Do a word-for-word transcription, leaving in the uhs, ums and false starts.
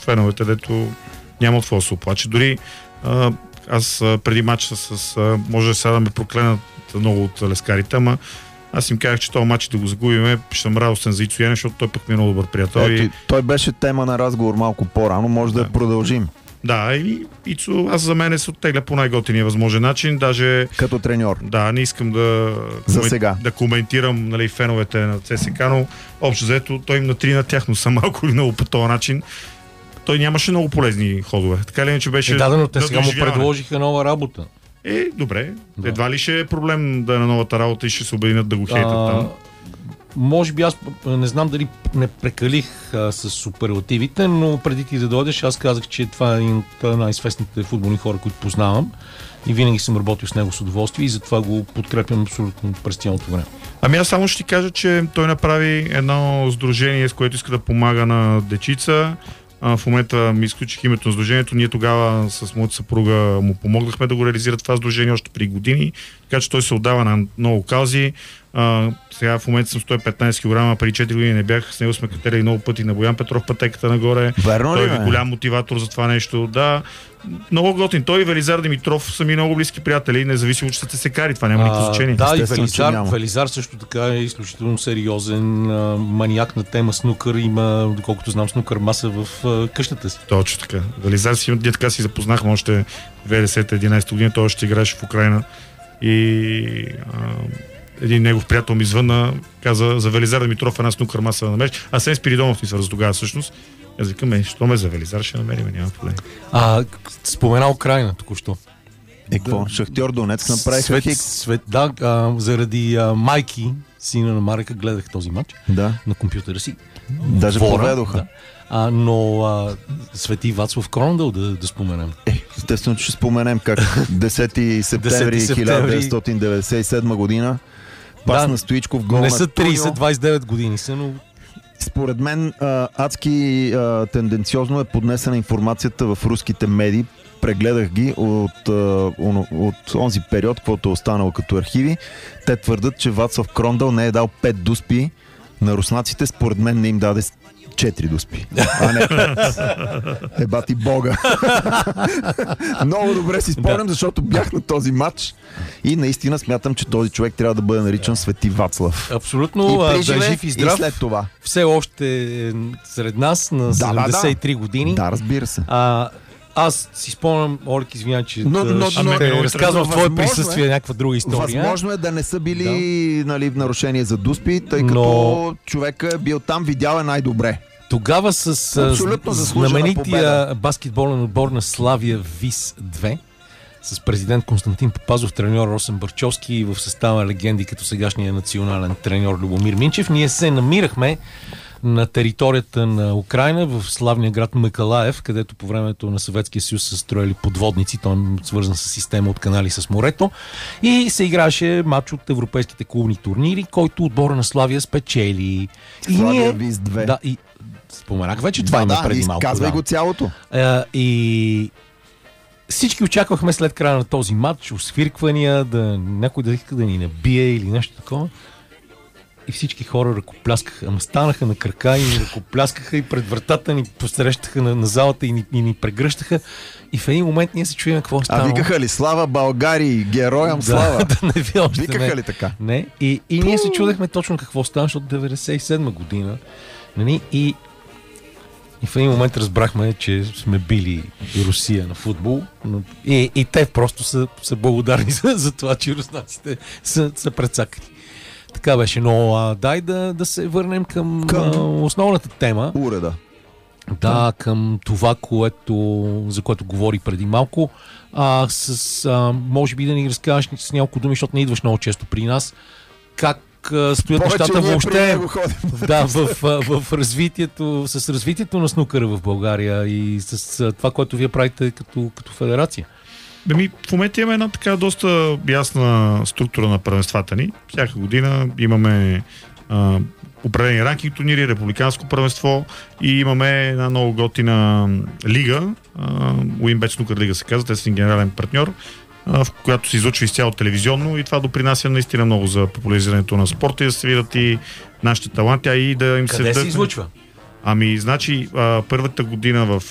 феновете, дето няма какво да се оплаче. Дори а, аз а, преди матча с... А, може сега да ме прокленат много от лескарите, ама аз им казах, че този матч да го загубиме, ще съм радостен за Ицо Янев, защото той пък ми е много добър приятел. Ето, и... Той беше тема на разговор малко по-рано, може да, да я продължим. Да, и Ицо, аз за мен се оттегля по най-готиния възможен начин, даже... Като треньор. Да, не искам да, за комен... сега. да коментирам, нали, феновете на ЦСКА, но общо взето той им натри на тях, но са малко или много по този начин. Той нямаше много полезни ходове. Така ли не, че беше... Е, да, но те да сега му предложиха нова работа. Е, добре. Да. Едва ли ще е проблем да е на новата работа и ще се обединят да го хейтат а, там? Може би аз не знам дали не прекалих а, с суперлативите, но преди ти да дойдеш, аз казах, че това е един от най-известните футболни хора, които познавам и винаги съм работил с него с удоволствие и затова го подкрепям абсолютно през цялото време. Ами аз само ще ти кажа, че той направи едно сдружение, с което иска да помага на дечица. В момента ми изключих името на сдружението. Ние тогава с моята съпруга му помогнахме да го реализира това сдружение още при години, така че той се отдава на много каузи. А, сега в момента съм сто и петнайсет килограма, преди четири години не бях, с него сме катерили много пъти на Боян Петров пътеката нагоре. Верно Той ли, е голям мотиватор за това нещо. Да, много готин. Той и Велизар Димитров са ми много близки приятели, независимо, че сте се кари, това няма никакво значение. Да, и Естествено, Велизар, Велизар също така е изключително сериозен а, маниак на тема снукър. Има, доколкото знам, снукър маса в а, къщата си. Точно така. Велизар си, ние така си запознахме още две хиляди и десета единайсета година, той още играеше в Украйна и а, един негов приятел ми звънна, каза за Велизар Димитров една снукър маса да намериш. А Сен Спиридонов ни свърза тогава всъщност. Аз викам, е, що ме за Велизар ще намерим, няма проблем. А, спомена Украйна току-що. Е, какво? Шахтьор Донецк направиха Свет, хик. свет, да, а, заради а, Майки, сина на Марека, гледах този матч Да. на компютъра си. Даже Вора, поведоха. Да. А, но а, Свети Вацлав Крондъл да, да споменем. Е, естествено, че ще споменем как десети септември хиляда деветстотин деветдесет и седма година пас Да, на Стоичков, гол не на са трийсет, Тунио. двайсет и девет години са, но Според мен а, адски а, тенденциозно е поднесена информацията в руските медии. Прегледах ги от, а, от, от онзи период, който е останал като архиви. Те твърдат, че Вацлав Крондъл не е дал пет дуспи на руснаците. Според мен не им даде четири дуспи. А не пет. Еба ти бога. Много добре си спомням, защото бях на този матч и наистина смятам, че този човек трябва да бъде наричан Свети Вацлав. абсолютно И а, да е приживе, жив и здрав. и след това. Все още е сред нас на седемдесет и три да, да. години. Да, разбира се. А, аз си спомням, Олег, извинявай, че Но- но- ще но- те но- разказвам в твое възможно е- присъствие някаква друга история. Възможно е да не са били нали, в нарушение за дуспи, тъй като Но- човека е бил там, видял е най-добре. Тогава с а, Абсолютно заслужена знаменития победа. баскетболен отбор на Славия ВИС две с президент Константин Попазов, треньор Росен Барчовски и в състава легенди като сегашния национален треньор Любомир Минчев. Ние се намирахме на територията на Украйна в славния град Миколаев, където по времето на Съветския съюз са строили подводници, той е свързан с система от канали с морето, и се играеше матч от европейските клубни турнири, който отбора на Славия спечели. И Славия ВИС две. Да, и споменах вече това има да, преди малко. изказвай Да. го цялото. А, и всички очаквахме след края на този матч освирквания, да някой да иска да ни набие или нещо такова. И всички хора ръкопляскаха, ама станаха на крака и ни ръкопляскаха и пред вратата ни посрещаха на, на залата и ни, и ни прегръщаха. И в един момент ние се чуем какво е А станало. викаха ли слава Българии, героям слава? Да, да не ви още Викаха не. ли така? Не. И, и ние се чудехме точно какво стана, защото деветдесет и седма година. Нали? И, и в един момент разбрахме, че сме били Русия на футбол. Но, и, и те просто са, са благодарни за, за това, че руснаците са, са прецакани. Така беше, но а, дай да, да се върнем към, Към- а, основната тема. Уреда. Да, към това, което, за което говори преди малко. А, с, а, може би да ни разкажеш с няколко думи, защото не идваш много често при нас. Как а, стоят Повече нещата ние при въобще него ходим. да, в, в, в развитието, с развитието на снукъра в България и с а, това, което вие правите като, като федерация? Ами, в момента имаме една така доста ясна структура на първенствата ни. Всяка година имаме а, определени ранкинг турнири, републиканско първенство и имаме една много готина лига, Уинбет Снукър лига се казва, те са генерален партньор, а, в която се излъчва изцяло телевизионно и това допринася наистина много за популяризирането на спорта и да се видят и нашите таланти, а и да им Къде се... се излъчва? Ами, значи, а, първата година в